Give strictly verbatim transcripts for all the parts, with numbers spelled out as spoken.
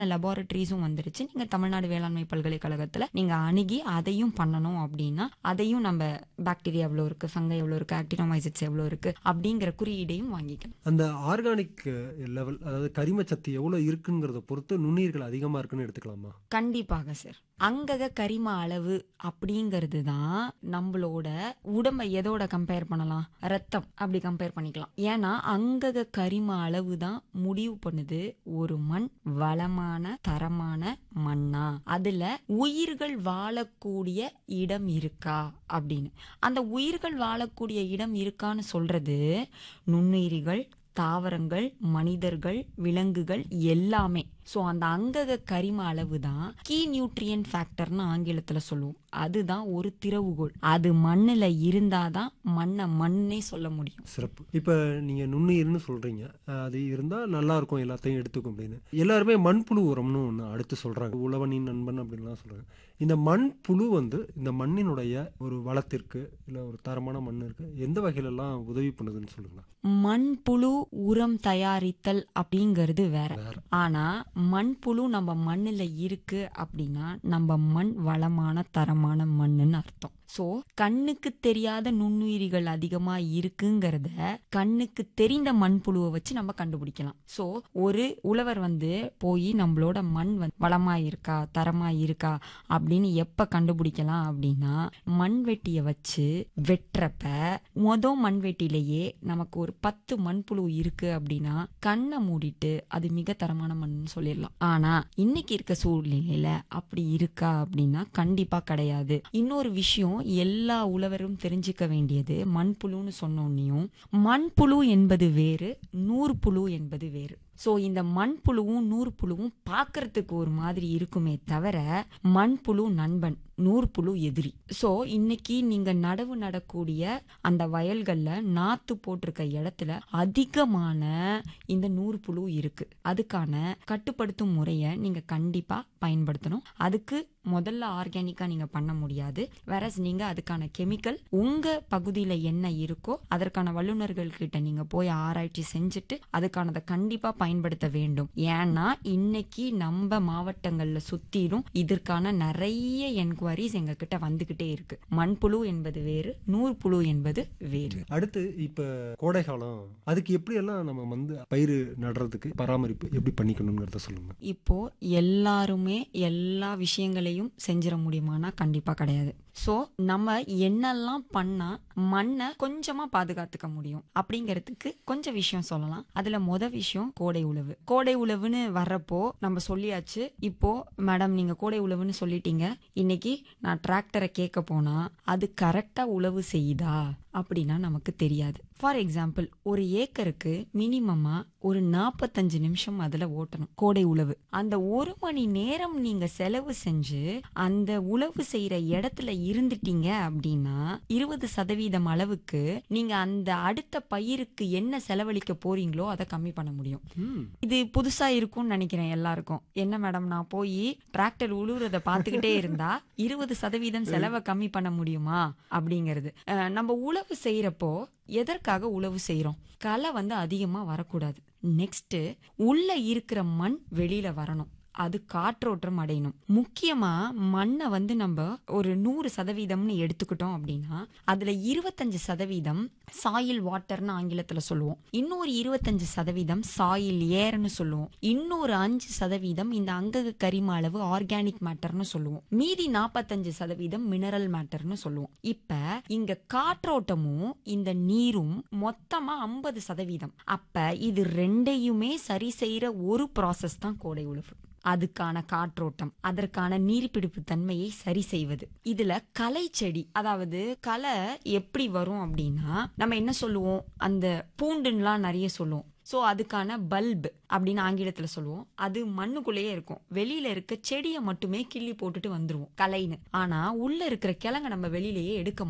லெபார்டரிஸும் வந்துருச்சு. நீங்க தமிழ்நாடு வேளாண்மை பல்கலைக்கழகத்துல நீங்க அணுகி அதையும் பண்ணணும் அப்படின்னா அதையும் நம்ம பாக்டீரியா எவ்வளவு இருக்கு, ஃபங்கை எவ்வளவு இருக்கு, ஆக்டினோமைசிட்ஸ் எவ்வளவு இருக்கு அப்படிங்கிற குறியீடையும் வாங்கிக்கலாம். அந்த ஆர்கானிக் லெவல், அதாவது கரிம சத்து எவ்வளவு இருக்குங்கிறத பொறுத்து நுண்ணுயிர்கள் அதிகமா இருக்குன்னு எடுத்துக்கலாமா? கண்டிப்பாக சார். அங்கக கரிம அளவு அப்படிங்கிறது தான் நம்மளோட உடம்பை எதோட கம்பேர் பண்ணலாம், ரத்தம் அப்படி கம்பேர் பண்ணிக்கலாம். ஏன்னா அங்கக கரிம அளவு தான் முடிவு பண்ணுது ஒரு மண் வளமான தரமான மண்ணா, அதுல உயிர்கள் வாழக்கூடிய இடம் இருக்கா அப்படின்னு. அந்த உயிர்கள் வாழக்கூடிய இடம் இருக்கான்னு சொல்றது நுண்ணுயிரிகள், தாவரங்கள், மனிதர்கள், விலங்குகள் எல்லாமே. ஸோ அந்த அங்கக கரிம அளவு தான் கீ நியூட்ரியன்ட் ஃபேக்டர்னு ஆங்கிலத்தில் சொல்லுவோம். அதுதான் ஒரு திறவுகோல். அது மண்ணில் இருந்தாதான் மண்ணை மண்ணே சொல்ல முடியும். சிறப்பு. இப்போ நீங்க நுண்ணுயிர்னு சொல்றீங்க, அது இருந்தால் நல்லா இருக்கும், எல்லாத்தையும் எடுத்துக்கும் அப்படின்னு. எல்லாருமே மண்புழு உரம்னு ஒன்று அடுத்து சொல்றாங்க, உழவனின் நண்பன் அப்படின்லாம் சொல்றாங்க. இந்த மண்புழு வந்து இந்த மண்ணினுடைய ஒரு வளத்திற்கு இல்லை ஒரு தரமான மண்ணிற்கு எந்த வகையிலெல்லாம் உதவி பண்ணுதுன்னு சொல்லுங்க. மண்புழு உரம் தயாரித்தல் அப்படிங்கிறது வேற. ஆனா மண்புழு நம்ம மண்ணுல இருக்கு அப்படின்னா நம்ம மண் வளமான தரமான மண்ணுன்னு அர்த்தம். சோ கண்ணுக்கு தெரியாத நுண்ணுயிரிகள் அதிகமா இருக்குங்கிறத கண்ணுக்கு தெரிந்த மண்புழுவை வச்சு நம்ம கண்டுபிடிக்கலாம். சோ ஒரு உழவர் வந்து போய் நம்மளோட மண் வந்து வளமா இருக்கா தரமா இருக்கா அப்படின்னு எப்ப கண்டுபிடிக்கலாம் அப்படின்னா, மண்வெட்டிய வச்சு வெட்டுறப்ப மொத மண்வெட்டிலேயே நமக்கு ஒரு பத்து மண்புழு இருக்கு அப்படின்னா கண்ணை மூடிட்டு அது மிக தரமான மண்ணுன்னு சொல்லிடலாம். ஆனா இன்னைக்கு இருக்க சூழ்நிலையில அப்படி இருக்கா அப்படின்னா கண்டிப்பா கிடையாது. இன்னொரு விஷயம் எல்லா உழவரும் தெரிஞ்சுக்க வேண்டியது, மண்புழுன்னு சொன்னோன்னையும் மண்புழு என்பது வேறு, நூற்புழு என்பது வேறு. ஸோ இந்த மண்புழுவும் நூற்புழுவும் பார்க்கறதுக்கு ஒரு மாதிரி இருக்குமே தவிர மண்புழு நண்பன், நூற்புழு எதிரி. ஸோ இன்னைக்கு நீங்க நடவு நடக்கூடிய அந்த வயல்கள்ல நாத்து போட்டிருக்க இடத்துல அதிகமான இந்த நூற்புழு இருக்கு. அதுக்கான கட்டுப்படுத்தும் முறையை நீங்க கண்டிப்பா பயன்படுத்தணும். அதுக்கு முதல்ல ஆர்கானிக்கா நீங்க பண்ண முடியாது. வேற நீங்க அதுக்கான கெமிக்கல் உங்க பகுதியில என்ன இருக்கோ அதற்கான வல்லுநர்கள் கிட்ட நீங்க போய் ஆராய்ச்சி செஞ்சுட்டு அதுக்கானதை கண்டிப்பா பயன்படுத்த வேண்டும். ஏன்னா இன்னைக்கு நம்ம மாவட்டங்கள்ல சுத்திலும் இதற்கான நிறைய என்கொயரிஸ் எங்க கிட்ட வந்துகிட்டே இருக்கு. மண்புழு என்பது வேறு, நூற்புழு என்பது வேறு. அடுத்து இப்ப கோடை காலம், அதுக்கு எப்படி எல்லாம் நம்ம வந்து பயிர் நடுறதுக்கு பராமரிப்பு எப்படி பண்ணிக்கணும்ங்கிறத சொல்லுங்க. இப்போ எல்லாருமே எல்லா விஷயங்களையும் செஞ்சிட முடியுமானா கண்டிப்பா கிடையாது. சோ நம்ம என்னெல்லாம் பண்ணா மண்ணை கொஞ்சமா பாதுகாத்துக்க முடியும் அப்படிங்கிறதுக்கு கொஞ்சம் விஷயம் சொல்லலாம். அதுல முத விஷயம் கோடை உழவு. கோடை உழவுன்னு வர்றப்போ நம்ம சொல்லியாச்சு, இப்போ மேடம் நீங்க கோடை உழவுன்னு சொல்லிட்டீங்க, இன்னைக்கு நான் டிராக்டரை கேட்க போனா அது கரெக்டா உழவு செய்யுதா அப்படின்னா நமக்கு தெரியாது. ஃபார் எக்ஸாம்பிள் ஒரு ஏக்கருக்கு மினிமமா ஒரு நாற்பத்தஞ்சு நிமிஷம் அதுல ஓட்டணும் கோடை உழவு. அந்த ஒரு மணி நேரம் நீங்க செலவு செஞ்சு அந்த உழவு செய்யற இடத்துல இருந்துட்டீங்க அப்படின்னா இருபது சதவீதம் அளவுக்கு நீங்க அந்த அடுத்த பயிருக்கு என்ன செலவழிக்க போறீங்களோ அதை கம்மி பண்ண முடியும். இது புதுசா இருக்கும்னு நினைக்கிறேன் எல்லாருக்கும். என்ன மேடம் நான் போய் டிராக்டர் உழுவுறத பாத்துக்கிட்டே இருந்தா இருபது சதவீதம் செலவை கம்மி பண்ண முடியுமா அப்படிங்கிறது. நம்ம உழவு செய்யறப்போ எதற்காக உழவு செய்யறோம்? களை வந்து அதிகமா வரக்கூடாது. நெக்ஸ்ட் உள்ள இருக்கிற மண் வெளியில வரணும், அது காற்றோட்டம் அடையணும். முக்கியமா மண்ணை வந்து நம்ம ஒரு நூறு சதவீதம்னு எடுத்துக்கிட்டோம் அப்படின்னா அதுல இருபத்தஞ்சு சதவீதம் சாயில் வாட்டர்னு ஆங்கிலத்துல சொல்லுவோம், இன்னொரு இருபத்தஞ்சு சதவீதம் சாயில் ஏர்னு சொல்லுவோம், இன்னொரு அஞ்சு சதவீதம் இந்த அங்கக கரிம அளவு ஆர்கானிக் மேட்டர்னு சொல்லுவோம், மீதி நாற்பத்தஞ்சு சதவீதம் மினரல் மேட்டர்னு சொல்லுவோம். இப்ப இங்க காற்றோட்டமும் இந்த நீரும் மொத்தமா ஐம்பது சதவீதம். அப்ப இது ரெண்டையுமே சரி செய்யற ஒரு ப்ராசஸ் தான் கோடை உழவு. அதுக்கான காற்றோட்டம், அதற்கான நீர்பிடிப்பு தன்மையை சரி செய்வது. இதுல களை செடி, அதாவது களை எப்படி வரும் அப்படின்னா நம்ம என்ன சொல்லுவோம், அந்த பூண்டுலாம் நிறைய சொல்லுவோம். ஸோ அதுக்கான பல்ப் அப்படின்னு ஆங்கிலத்துல சொல்லுவோம். அது மண்ணுக்குள்ளேயே இருக்கும், வெளியில இருக்க செடியை மட்டுமே கிள்ளி போட்டுட்டு வந்துருவோம் கலைன்னு. ஆனா உள்ள இருக்கிற கிழங்க நம்ம வெளியிலேயே எடுக்க மாட்டோம்.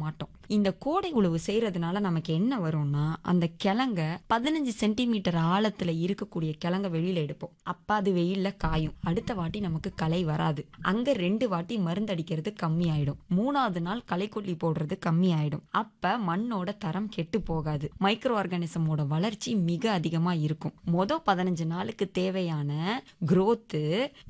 இந்த கோடை உழவு செய்யறதுனால நமக்கு என்ன வரும்னா, அந்த கிழங்க பதினஞ்சு சென்டிமீட்டர் ஆழத்துல இருக்கக்கூடிய கிழங்க வெளியில எடுப்போம். அப்ப அது வெயில்ல காயும். அடுத்த வாட்டி நமக்கு களை வராது. அங்க ரெண்டு வாட்டி மருந்தடிக்கிறது கம்மி ஆயிடும். மூணாவது நாள் களைக்கொல்லி போடுறது கம்மி ஆயிடும். அப்ப மண்ணோட தரம் கெட்டு போகாது. மைக்ரோ ஆர்கானிசமோட வளர்ச்சி மிக அதிகமா இருக்கும். மொத பதினஞ்சு நாளுக்கு தேவையான growth